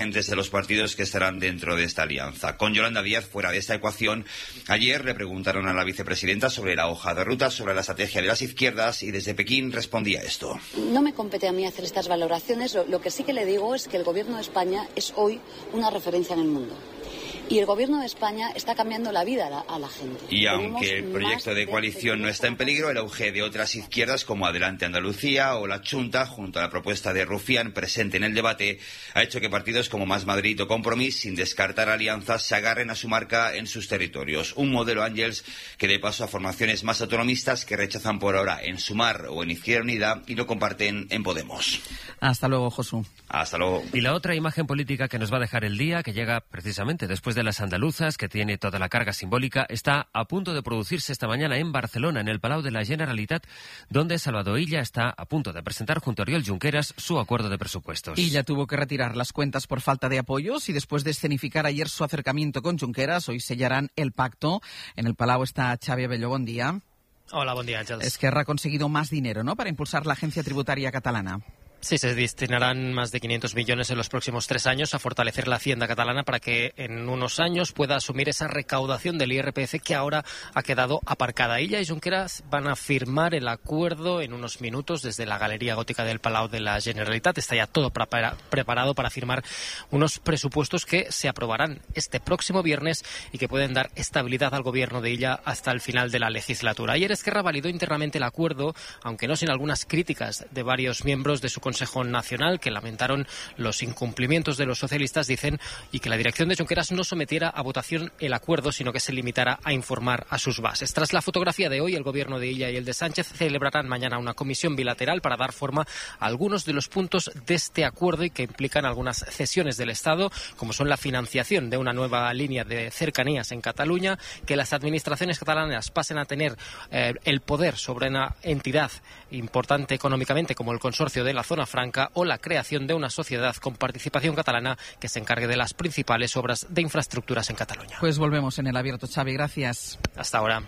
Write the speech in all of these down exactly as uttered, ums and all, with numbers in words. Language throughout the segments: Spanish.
de los partidos que estarán dentro de esta alianza. Con Yolanda Díaz fuera de esta ecuación, ayer le preguntaron a la vicepresidenta sobre la hoja de ruta, sobre la estrategia de las izquierdas, y desde Pekín respondía esto. No me compete a mí hacer estas valoraciones. Lo, lo que sí que le digo es que el Gobierno de España es hoy una referencia en el mundo. Y el Gobierno de España está cambiando la vida a la, a la gente. Y aunque el proyecto de coalición no está en peligro, el auge de otras izquierdas como Adelante Andalucía o La Chunta, junto a la propuesta de Rufián presente en el debate, ha hecho que partidos como Más Madrid o Compromís, sin descartar alianzas, se agarren a su marca en sus territorios. Un modelo, Ángels, que dé paso a formaciones más autonomistas que rechazan por ahora en Sumar o en Izquierda Unida y lo comparten en Podemos. Hasta luego, Josu. Hasta luego. Y la otra imagen política que nos va a dejar el día, que llega precisamente después de las andaluzas, que tiene toda la carga simbólica, está a punto de producirse esta mañana en Barcelona, en el Palau de la Generalitat, donde Salvador Illa está a punto de presentar junto a Oriol Junqueras su acuerdo de presupuestos. Illa tuvo que retirar las cuentas por falta de apoyos y después de escenificar ayer su acercamiento con Junqueras, hoy sellarán el pacto. En el Palau está Xavi Abelló, buen día. Hola, buen día, Ángels. Esquerra ha conseguido más dinero, ¿no?, para impulsar la agencia tributaria catalana. Sí, se destinarán más de quinientos millones en los próximos tres años a fortalecer la hacienda catalana para que en unos años pueda asumir esa recaudación del I R P F que ahora ha quedado aparcada. Illa y Junqueras van a firmar el acuerdo en unos minutos desde la Galería Gótica del Palau de la Generalitat. Está ya todo prepara- preparado para firmar unos presupuestos que se aprobarán este próximo viernes y que pueden dar estabilidad al gobierno de Illa hasta el final de la legislatura. Ayer Esquerra validó internamente el acuerdo, aunque no sin algunas críticas de varios miembros de su Consejo Nacional que lamentaron los incumplimientos de los socialistas, dicen, y que la dirección de Junqueras no sometiera a votación el acuerdo, sino que se limitara a informar a sus bases. Tras la fotografía de hoy, el gobierno de Illa y el de Sánchez celebrarán mañana una comisión bilateral para dar forma a algunos de los puntos de este acuerdo y que implican algunas cesiones del Estado, como son la financiación de una nueva línea de cercanías en Cataluña, que las administraciones catalanas pasen a tener eh, el poder sobre una entidad importante económicamente como el Consorcio de la Zona Franca, o la creación de una sociedad con participación catalana que se encargue de las principales obras de infraestructuras en Cataluña. Pues volvemos en el abierto, Xavi, gracias. Hasta ahora.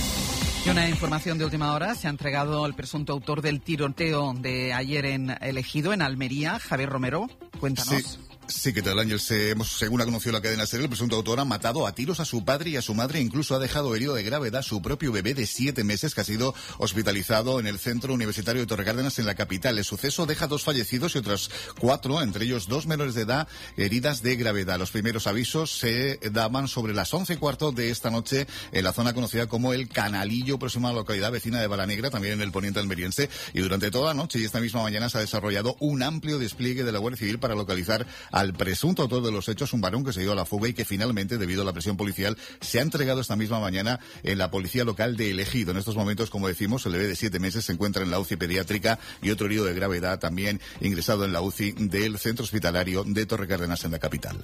Y una información de última hora, se ha entregado el presunto autor del tiroteo de ayer en El Ejido, en Almería, Javier Romero, cuéntanos. Sí. Sí, ¿qué tal, Ángel? Se, hemos, según ha conocido la cadena SER, el presunto autor ha matado a tiros a su padre y a su madre, incluso ha dejado herido de gravedad a su propio bebé de siete meses que ha sido hospitalizado en el Centro Universitario de Torrecárdenas, en la capital. El suceso deja dos fallecidos y otros cuatro, entre ellos dos menores de edad, heridas de gravedad. Los primeros avisos se daban sobre las once y cuarto de esta noche en la zona conocida como El Canalillo, próxima a la localidad vecina de Balanegra, también en el poniente almeriense, y durante toda la noche y esta misma mañana se ha desarrollado un amplio despliegue de la Guardia Civil para localizar al presunto autor de los hechos, un varón que se dio a la fuga y que finalmente, debido a la presión policial, se ha entregado esta misma mañana en la policía local de El Ejido. En estos momentos, como decimos, el bebé de siete meses se encuentra en la U C I pediátrica y otro herido de gravedad también ingresado en la U C I del centro hospitalario de Torrecárdenas, en la capital.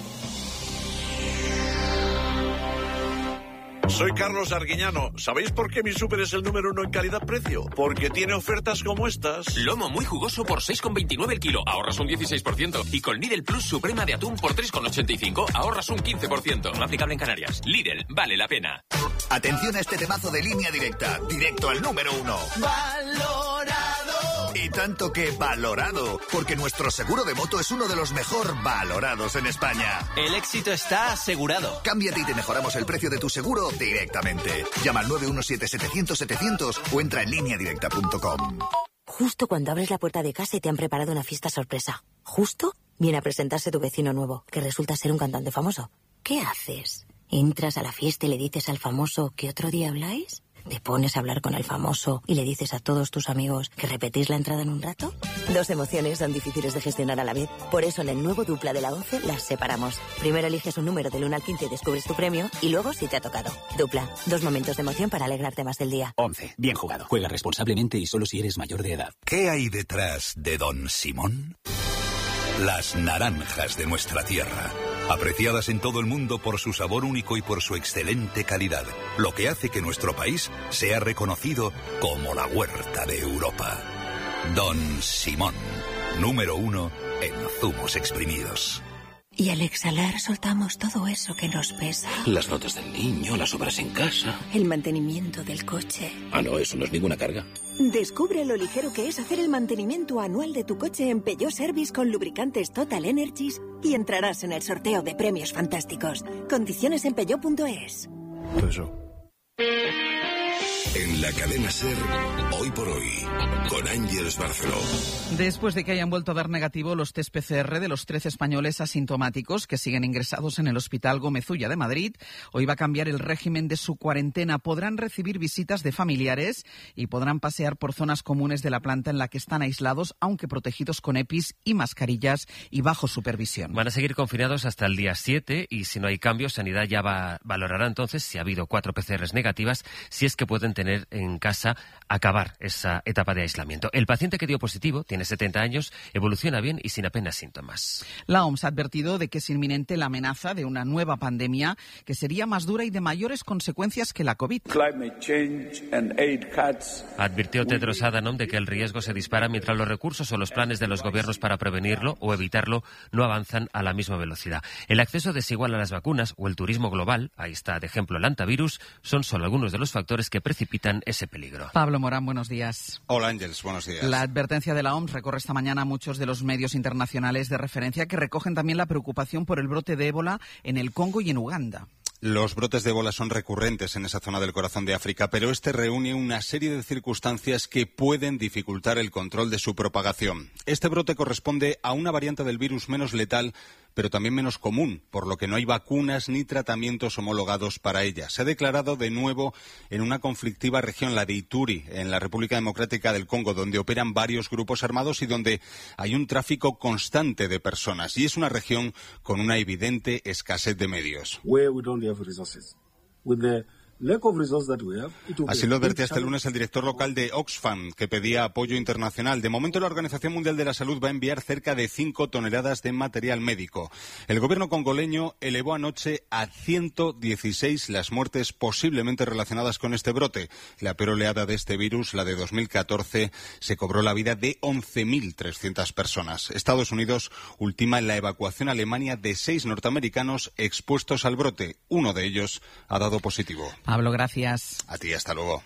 Soy Carlos Arguiñano. ¿Sabéis por qué mi súper es el número uno en calidad-precio? Porque tiene ofertas como estas. Lomo muy jugoso por seis con veintinueve el kilo, ahorras un dieciséis por ciento. Y con Lidl Plus Suprema de atún por tres con ochenta y cinco, ahorras un quince por ciento. No aplicable en Canarias. Lidl, vale la pena. Atención a este temazo de Línea Directa. Directo al número uno. ¡Valorado! Y tanto que valorado, porque nuestro seguro de moto es uno de los mejor valorados en España. El éxito está asegurado. Cámbiate y te mejoramos el precio de tu seguro directamente. Llama al nueve uno siete setecientos setecientos o entra en línea directa punto com. Justo cuando abres la puerta de casa y te han preparado una fiesta sorpresa. Justo viene a presentarse tu vecino nuevo, que resulta ser un cantante famoso. ¿Qué haces? ¿Entras a la fiesta y le dices al famoso que otro día habláis? ¿Te pones a hablar con el famoso y le dices a todos tus amigos que repetís la entrada en un rato? Dos emociones son difíciles de gestionar a la vez. Por eso en el nuevo Dupla de la once las separamos. Primero eliges un número del uno al quince y descubres tu premio, y luego si te ha tocado. Dupla, dos momentos de emoción para alegrarte más del día. once. Bien jugado. Juega responsablemente y solo si eres mayor de edad. ¿Qué hay detrás de Don Simón? Las naranjas de nuestra tierra. Apreciadas en todo el mundo por su sabor único y por su excelente calidad, lo que hace que nuestro país sea reconocido como la huerta de Europa. Don Simón, número uno en zumos exprimidos. Y al exhalar soltamos todo eso que nos pesa. Las notas del niño, las obras en casa. El mantenimiento del coche. Ah, no, eso no es ninguna carga. Descubre lo ligero que es hacer el mantenimiento anual de tu coche en Peugeot Service con lubricantes Total Energies y entrarás en el sorteo de premios fantásticos. Condiciones en peugeot punto es. En la cadena SER, hoy por hoy, con Ángeles Barceló. Después de que hayan vuelto a dar negativo los test P C R de los trece españoles asintomáticos que siguen ingresados en el Hospital Gómez Ulla de Madrid, hoy va a cambiar el régimen de su cuarentena. Podrán recibir visitas de familiares y podrán pasear por zonas comunes de la planta en la que están aislados, aunque protegidos con EPIs y mascarillas y bajo supervisión. Van a seguir confinados hasta el día siete y si no hay cambios, Sanidad ya va, valorará entonces si ha habido cuatro P C Rs negativas, si es que pueden tener en casa, acabar esa etapa de aislamiento. El paciente que dio positivo, tiene setenta años, evoluciona bien y sin apenas síntomas. La O M S ha advertido de que es inminente la amenaza de una nueva pandemia que sería más dura y de mayores consecuencias que la COVID. Advirtió Tedros Adhanom de que el riesgo se dispara mientras los recursos o los planes de los gobiernos para prevenirlo o evitarlo no avanzan a la misma velocidad. El acceso desigual a las vacunas o el turismo global, ahí está de ejemplo el antivirus, son solo algunos de los factores que precipitan ese peligro. Pablo Morán, buenos días. Hola Ángeles, buenos días. La advertencia de la O M S recorre esta mañana a muchos de los medios internacionales de referencia que recogen también la preocupación por el brote de ébola en el Congo y en Uganda. Los brotes de ébola son recurrentes en esa zona del corazón de África, pero este reúne una serie de circunstancias que pueden dificultar el control de su propagación. Este brote corresponde a una variante del virus menos letal, pero también menos común, por lo que no hay vacunas ni tratamientos homologados para ella. Se ha declarado de nuevo en una conflictiva región, la de Ituri, en la República Democrática del Congo, donde operan varios grupos armados y donde hay un tráfico constante de personas. Y es una región con una evidente escasez de medios. Así lo advertía este lunes el director local de Oxfam, que pedía apoyo internacional. De momento, la Organización Mundial de la Salud va a enviar cerca de cinco toneladas de material médico. El gobierno congoleño elevó anoche a ciento dieciséis las muertes posiblemente relacionadas con este brote. La peor oleada de este virus, la de dos mil catorce, se cobró la vida de once mil trescientas personas. Estados Unidos ultima en la evacuación a Alemania de seis norteamericanos expuestos al brote. Uno de ellos ha dado positivo. Pablo, gracias. A ti, hasta luego.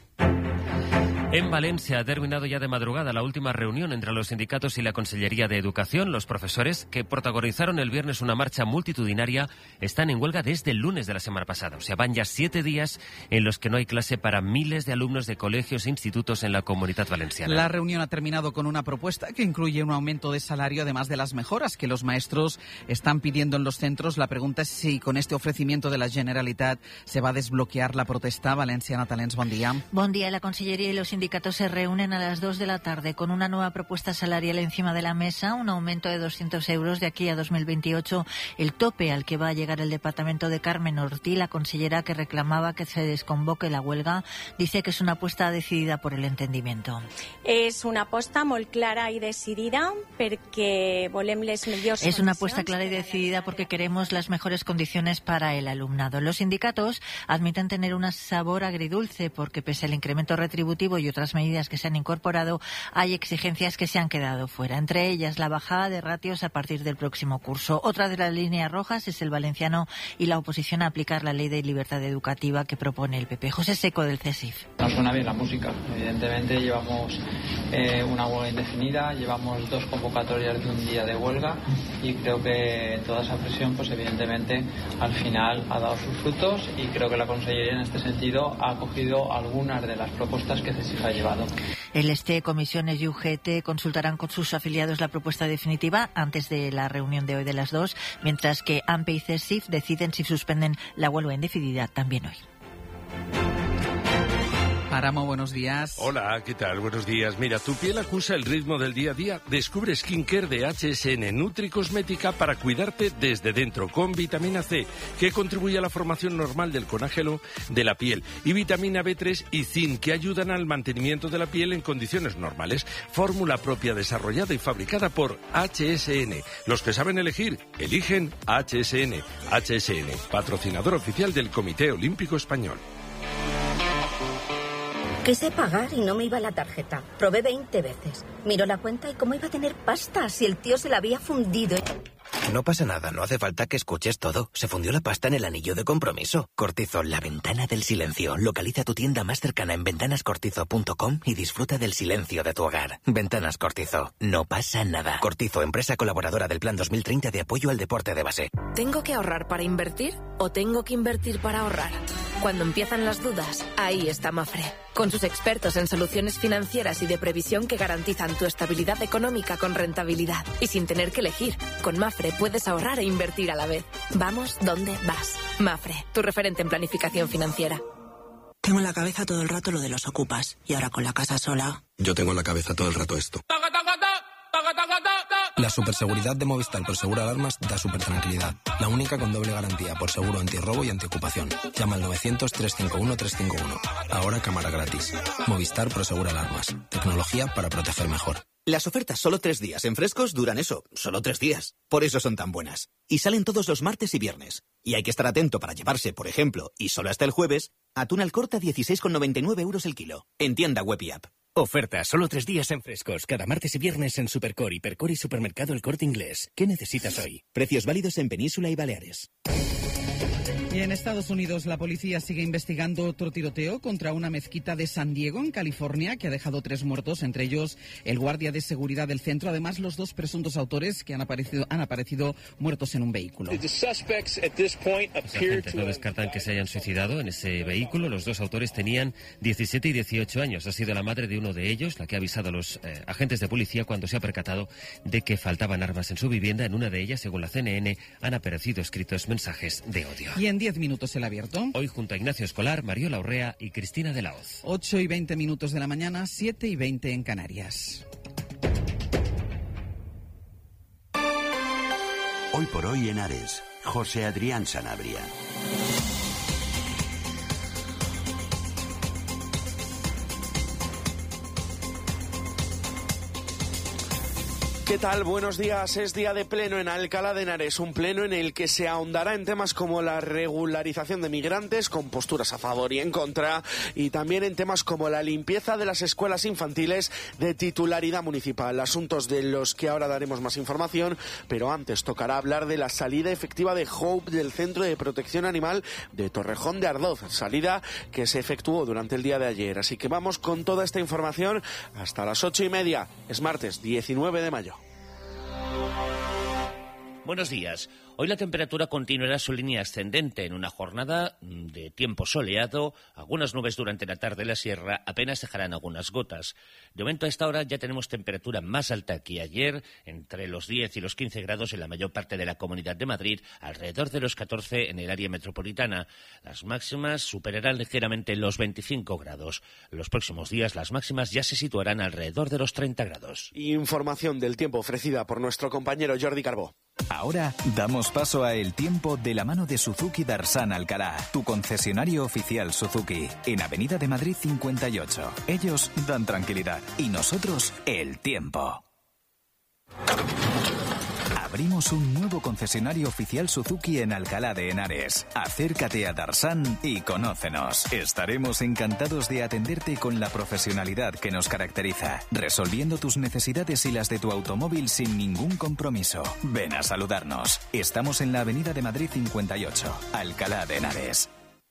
En Valencia ha terminado ya de madrugada la última reunión entre los sindicatos y la Consellería de Educación. Los profesores, que protagonizaron el viernes una marcha multitudinaria, están en huelga desde el lunes de la semana pasada. O sea, van ya siete días en los que no hay clase para miles de alumnos de colegios e institutos en la Comunidad Valenciana. La reunión ha terminado con una propuesta que incluye un aumento de salario, además de las mejoras que los maestros están pidiendo en los centros. La pregunta es si con este ofrecimiento de la Generalitat se va a desbloquear la protesta. Valenciana Talents, buen día. Buen día. La Consellería y los sindicatos se reúnen a las dos de la tarde con una nueva propuesta salarial encima de la mesa, un aumento de doscientos euros de aquí a dos mil veintiocho, el tope al que va a llegar el departamento de Carmen Ortí, la consellera que reclamaba que se desconvoque la huelga, dice que es una apuesta decidida por el entendimiento. És una aposta molt clara i decidida perquè volem les millors Es una apuesta clara y decidida porque queremos las mejores condiciones para el alumnado. Los sindicatos admiten tener un sabor agridulce porque pese al incremento retributivo y otras medidas que se han incorporado, hay exigencias que se han quedado fuera, entre ellas la bajada de ratios a partir del próximo curso. Otra de las líneas rojas es el valenciano y la oposición a aplicar la ley de libertad educativa que propone el P P. José Seco, del C E S I F. Nos suena bien la música. Evidentemente llevamos eh, una huelga indefinida, llevamos dos convocatorias de un día de huelga y creo que toda esa presión, pues evidentemente al final ha dado sus frutos y creo que la Consellería en este sentido ha acogido algunas de las propuestas que C E S I F ha llevado. El Este, Comisiones y U G T consultarán con sus afiliados la propuesta definitiva antes de la reunión de hoy de las dos, mientras que A M P y C E S I F deciden si suspenden la huelga indefinida también hoy. Páramo, buenos días. Hola, ¿qué tal? Buenos días. Mira, tu piel acusa el ritmo del día a día. Descubre Skincare de H S N Nutri Cosmética para cuidarte desde dentro, con vitamina C, que contribuye a la formación normal del colágeno de la piel, y vitamina B tres y zinc, que ayudan al mantenimiento de la piel en condiciones normales. Fórmula propia desarrollada y fabricada por H S N. Los que saben elegir, eligen H S N. H S N, patrocinador oficial del Comité Olímpico Español. Quise pagar y no me iba la tarjeta. Probé veinte veces. Miró la cuenta y cómo iba a tener pasta si el tío se la había fundido. No pasa nada, no hace falta que escuches todo. Se fundió la pasta en el anillo de compromiso. Cortizo, la ventana del silencio. Localiza tu tienda más cercana en ventanas cortizo punto com y disfruta del silencio de tu hogar. Ventanas Cortizo. No pasa nada. Cortizo, empresa colaboradora del Plan dos mil treinta de apoyo al deporte de base. ¿Tengo que ahorrar para invertir o tengo que invertir para ahorrar? Cuando empiezan las dudas, ahí está Mafre. Con sus expertos en soluciones financieras y de previsión que garantizan tu estabilidad económica con rentabilidad. Y sin tener que elegir, con Mafre puedes ahorrar e invertir a la vez. Vamos donde vas. Mafre, tu referente en planificación financiera. Tengo en la cabeza todo el rato lo de los ocupas. Y ahora con la casa sola... Yo tengo en la cabeza todo el rato esto. La superseguridad de Movistar por Seguro Alarmas da super tranquilidad. La única con doble garantía por seguro antirrobo y antiocupación. Llama al novecientos, trescientos cincuenta y uno, trescientos cincuenta y uno. Ahora cámara gratis. Movistar por Seguro Alarmas. Tecnología para proteger mejor. Las ofertas solo tres días en Frescos duran eso, solo tres días. Por eso son tan buenas. Y salen todos los martes y viernes. Y hay que estar atento para llevarse, por ejemplo, y solo hasta el jueves, atún al corte a dieciséis con noventa y nueve euros el kilo. En tienda web y app. Oferta solo tres días en Frescos, cada martes y viernes en Supercor, Hipercor y Supermercado El Corte Inglés. ¿Qué necesitas hoy? Precios válidos en Península y Baleares. Y en Estados Unidos la policía sigue investigando otro tiroteo contra una mezquita de San Diego, en California, que ha dejado tres muertos, entre ellos el guardia de seguridad del centro. Además, los dos presuntos autores que han aparecido, han aparecido muertos en un vehículo. Los agentes no descartan que se hayan suicidado en ese vehículo. Los dos autores tenían diecisiete y dieciocho años. Ha sido la madre de uno de ellos la que ha avisado a los eh, agentes de policía cuando se ha percatado de que faltaban armas en su vivienda. En una de ellas, según la C N N, han aparecido escritos mensajes de odio. Y en diez minutos el abierto. Hoy junto a Ignacio Escolar, Mariola Urrea y Cristina de la Hoz. ocho y veinte minutos de la mañana, siete y veinte en Canarias. Hoy por hoy en Ares, José Adrián Sanabria. ¿Qué tal? Buenos días. Es día de pleno en Alcalá de Henares, un pleno en el que se ahondará en temas como la regularización de migrantes, con posturas a favor y en contra, y también en temas como la limpieza de las escuelas infantiles de titularidad municipal, asuntos de los que ahora daremos más información, pero antes tocará hablar de la salida efectiva de Hope del Centro de Protección Animal de Torrejón de Ardoz, salida que se efectuó durante el día de ayer. Así que vamos con toda esta información hasta las ocho y media. Es martes diecinueve de mayo. Buenos días. Hoy la temperatura continuará su línea ascendente en una jornada de tiempo soleado. Algunas nubes durante la tarde en la sierra, apenas dejarán algunas gotas. De momento a esta hora ya tenemos temperatura más alta que ayer, entre los diez y los quince grados en la mayor parte de la Comunidad de Madrid, alrededor de los catorce en el área metropolitana. Las máximas superarán ligeramente los veinticinco grados. Los próximos días las máximas ya se situarán alrededor de los treinta grados. Información del tiempo ofrecida por nuestro compañero Jordi Carbó. Ahora damos paso a El Tiempo de la mano de Suzuki Darsan Alcalá, tu concesionario oficial Suzuki, en Avenida de Madrid cincuenta y ocho. Ellos dan tranquilidad y nosotros el tiempo. Abrimos un nuevo concesionario oficial Suzuki en Alcalá de Henares. Acércate a Darsan y conócenos. Estaremos encantados de atenderte con la profesionalidad que nos caracteriza, resolviendo tus necesidades y las de tu automóvil sin ningún compromiso. Ven a saludarnos. Estamos en la Avenida de Madrid cincuenta y ocho, Alcalá de Henares.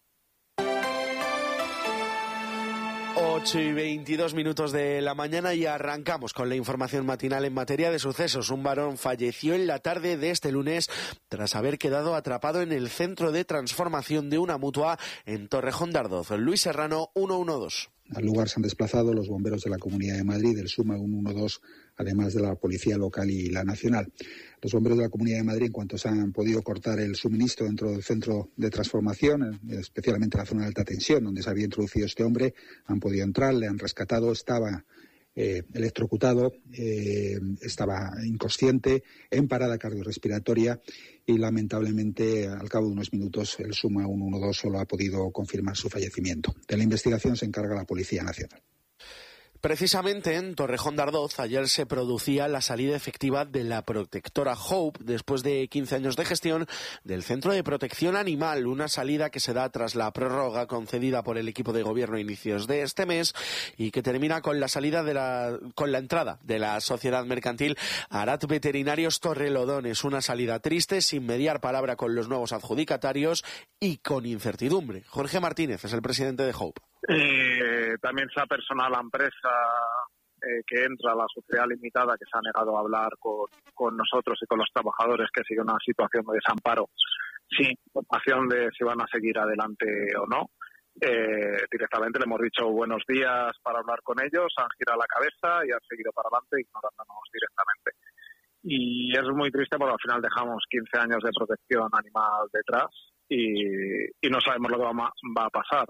ocho y veintidós minutos de la mañana y arrancamos con la información matinal en materia de sucesos. Un varón falleció en la tarde de este lunes tras haber quedado atrapado en el centro de transformación de una mutua en Torrejón de Ardoz. Luis Serrano, ciento doce. Al lugar se han desplazado los bomberos de la Comunidad de Madrid, el SUMA ciento doce, además de la Policía Local y la Nacional. Los bomberos de la Comunidad de Madrid, en cuanto se han podido cortar el suministro dentro del centro de transformación, especialmente en la zona de alta tensión, donde se había introducido este hombre, han podido entrar, le han rescatado, estaba eh, electrocutado, eh, estaba inconsciente, en parada cardiorrespiratoria y lamentablemente al cabo de unos minutos el SUMA ciento doce solo ha podido confirmar su fallecimiento. De la investigación se encarga la Policía Nacional. Precisamente en Torrejón de Ardoz ayer se producía la salida efectiva de la protectora Hope después de quince años de gestión del Centro de Protección Animal, una salida que se da tras la prórroga concedida por el equipo de gobierno a inicios de este mes y que termina con la salida de la con la entrada de la sociedad mercantil Arat Veterinarios Torrelodones, una salida triste, sin mediar palabra con los nuevos adjudicatarios y con incertidumbre. Jorge Martínez es el presidente de Hope. Eh, también se ha personado la empresa eh, que entra, la sociedad limitada, que se ha negado a hablar con, con nosotros y con los trabajadores, que sigue una situación de desamparo sin información de si van a seguir adelante o no. Eh, directamente le hemos dicho buenos días para hablar con ellos, han girado la cabeza y han seguido para adelante ignorándonos directamente. Y es muy triste porque al final dejamos quince años de protección animal detrás y, y no sabemos lo que va, va a pasar.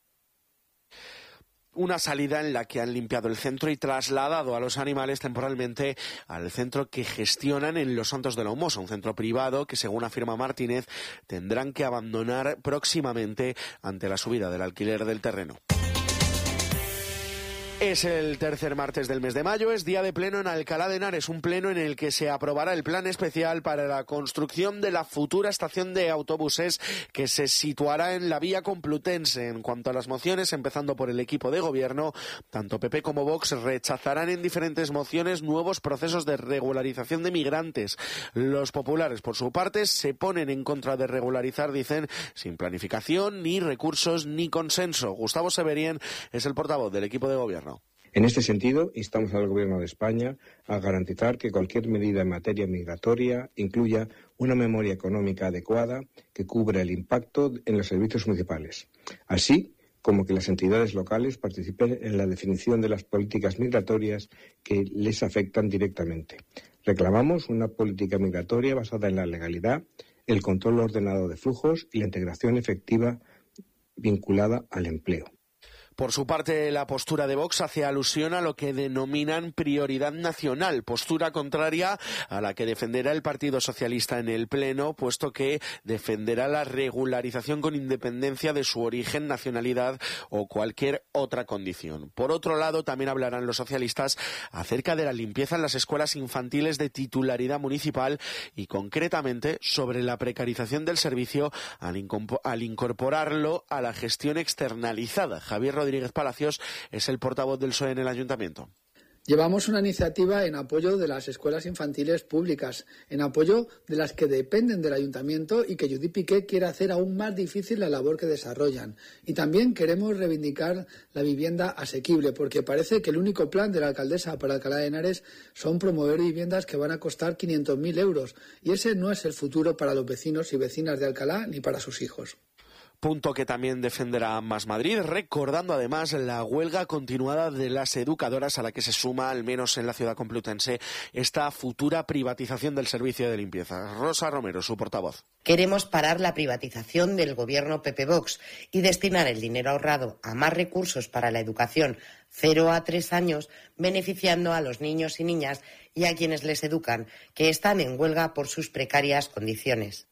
Una salida en la que han limpiado el centro y trasladado a los animales temporalmente al centro que gestionan en Los Santos de la Humosa, un centro privado que, según afirma Martínez, tendrán que abandonar próximamente ante la subida del alquiler del terreno. Es el tercer martes del mes de mayo, es día de pleno en Alcalá de Henares, un pleno en el que se aprobará el plan especial para la construcción de la futura estación de autobuses que se situará en la vía Complutense. En cuanto a las mociones, empezando por el equipo de gobierno, tanto P P como Vox rechazarán en diferentes mociones nuevos procesos de regularización de migrantes. Los populares, por su parte, se ponen en contra de regularizar, dicen, sin planificación, ni recursos, ni consenso. Gustavo Severien es el portavoz del equipo de gobierno. En este sentido, instamos al Gobierno de España a garantizar que cualquier medida en materia migratoria incluya una memoria económica adecuada que cubra el impacto en los servicios municipales, así como que las entidades locales participen en la definición de las políticas migratorias que les afectan directamente. Reclamamos una política migratoria basada en la legalidad, el control ordenado de flujos y la integración efectiva vinculada al empleo. Por su parte, la postura de Vox hace alusión a lo que denominan prioridad nacional, postura contraria a la que defenderá el Partido Socialista en el Pleno, puesto que defenderá la regularización con independencia de su origen, nacionalidad o cualquier otra condición. Por otro lado, también hablarán los socialistas acerca de la limpieza en las escuelas infantiles de titularidad municipal y, concretamente, sobre la precarización del servicio al, incompo- al incorporarlo a la gestión externalizada. Javier Rodríguez Palacios es el portavoz del P S O E en el Ayuntamiento. Llevamos una iniciativa en apoyo de las escuelas infantiles públicas, en apoyo de las que dependen del Ayuntamiento y que Judith Piqué quiere hacer aún más difícil la labor que desarrollan. Y también queremos reivindicar la vivienda asequible, porque parece que el único plan de la alcaldesa para Alcalá de Henares son promover viviendas que van a costar quinientos mil euros. Y ese no es el futuro para los vecinos y vecinas de Alcalá ni para sus hijos. Punto que también defenderá Más Madrid, recordando además la huelga continuada de las educadoras a la que se suma, al menos en la ciudad complutense, esta futura privatización del servicio de limpieza. Rosa Romero, su portavoz. Queremos parar la privatización del gobierno P P Vox y destinar el dinero ahorrado a más recursos para la educación cero a tres años, beneficiando a los niños y niñas y a quienes les educan, que están en huelga por sus precarias condiciones.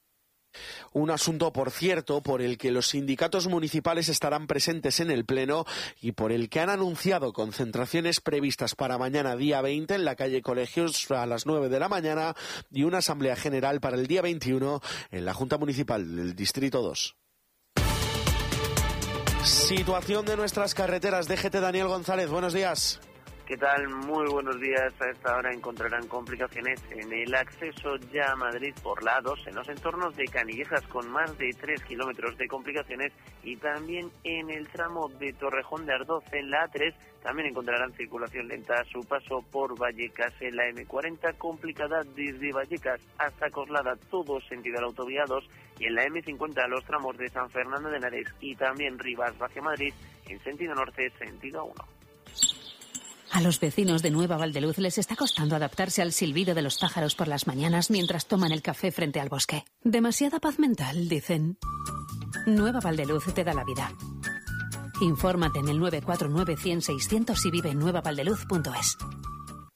Un asunto, por cierto, por el que los sindicatos municipales estarán presentes en el Pleno y por el que han anunciado concentraciones previstas para mañana día veinte en la calle Colegios a las nueve de la mañana y una asamblea general para el día veintiuno en la Junta Municipal del Distrito dos. Situación de nuestras carreteras. D G T Daniel González, buenos días. ¿Qué tal? Muy buenos días. A esta hora encontrarán complicaciones en el acceso ya a Madrid por la A dos, en los entornos de Canillejas con más de tres kilómetros de complicaciones y también en el tramo de Torrejón de Ardoz en la A tres. También encontrarán circulación lenta a su paso por Vallecas en la eme cuarenta, complicada desde Vallecas hasta Coslada, todo sentido al autovía dos, y en la eme cincuenta los tramos de San Fernando de Henares y también Rivas hacia Madrid en sentido norte, sentido A uno. A los vecinos de Nueva Valdeluz les está costando adaptarse al silbido de los pájaros por las mañanas mientras toman el café frente al bosque. Demasiada paz mental, dicen. Nueva Valdeluz te da la vida. Infórmate en el nueve cuatro nueve, cien, seiscientos y vive en nueva valdeluz punto es.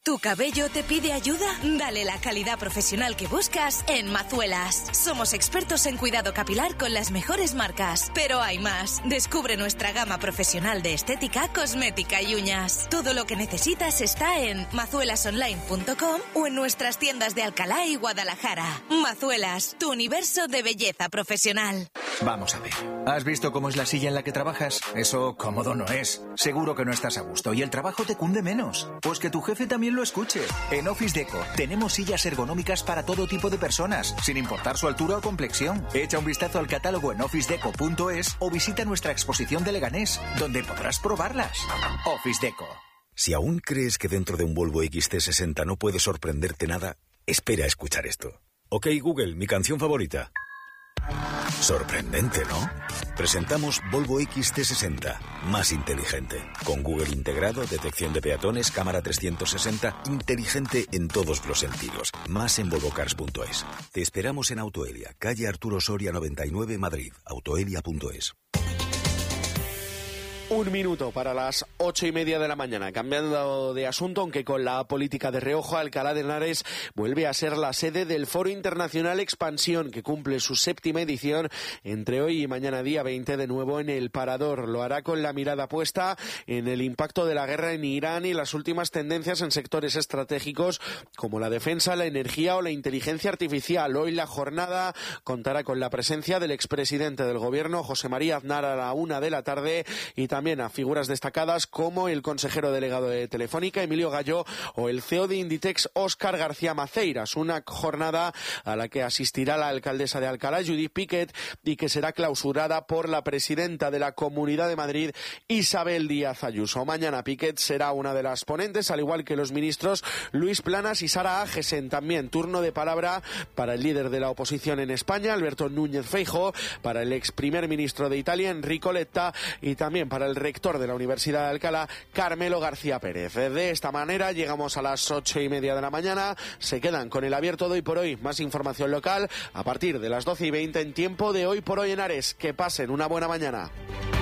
¿Tu cabello te pide ayuda? Dale la calidad profesional que buscas en Mazuelas. Somos expertos en cuidado capilar con las mejores marcas. Pero hay más. Descubre nuestra gama profesional de estética, cosmética y uñas. Todo lo que necesitas está en mazuelas online punto com o en nuestras tiendas de Alcalá y Guadalajara. Mazuelas, tu universo de belleza profesional. Vamos a ver. ¿Has visto cómo es la silla en la que trabajas? Eso cómodo no es. Seguro que no estás a gusto y el trabajo te cunde menos. Pues que tu jefe también lo escuche. En Office Deco tenemos sillas ergonómicas para todo tipo de personas, sin importar su altura o complexión. Echa un vistazo al catálogo en office deco punto es o visita nuestra exposición de Leganés, donde podrás probarlas. Office Deco. Si aún crees que dentro de un Volvo X C sesenta no puede sorprenderte nada, espera a escuchar esto. Ok, Google, mi canción favorita. Sorprendente, ¿no? Presentamos Volvo X C sesenta, más inteligente. Con Google integrado, detección de peatones, cámara trescientos sesenta, inteligente en todos los sentidos. Más en volvo cars punto es. Te esperamos en Autoelia, calle Arturo Soria noventa y nueve, Madrid. autoelia punto es. Un minuto para las ocho y media de la mañana. Cambiando de asunto, aunque con la política de reojo, Alcalá de Henares vuelve a ser la sede del Foro Internacional Expansión, que cumple su séptima edición entre hoy y mañana día veinte, de nuevo en el Parador. Lo hará con la mirada puesta en el impacto de la guerra en Irán y las últimas tendencias en sectores estratégicos como la defensa, la energía o la inteligencia artificial. Hoy la jornada contará con la presencia del expresidente del Gobierno, José María Aznar, a la una de la tarde, y también También a figuras destacadas como el consejero delegado de Telefónica, Emilio Gallo, o el C E O de Inditex, Óscar García Maceiras. Una jornada a la que asistirá la alcaldesa de Alcalá, Judith Piquet, y que será clausurada por la presidenta de la Comunidad de Madrid, Isabel Díaz Ayuso. Mañana Piquet será una de las ponentes, al igual que los ministros Luis Planas y Sara Agesen. También turno de palabra para el líder de la oposición en España, Alberto Núñez Feijóo, para el ex primer ministro de Italia, Enrico Letta, y también para el rector de la Universidad de Alcalá, Carmelo García Pérez. De esta manera llegamos a las ocho y media de la mañana. Se quedan con el abierto de Hoy por Hoy. Más información local a partir de las doce y veinte en tiempo de Hoy por Hoy en Ares. Que pasen una buena mañana.